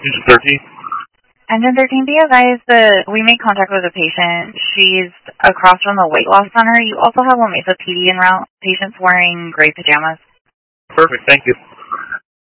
Engine 13. Engine 13, be advised that we made contact with a patient. She's across from the weight loss center. You also have a Mesa PD en route. Patient's wearing gray pajamas. Perfect, thank you.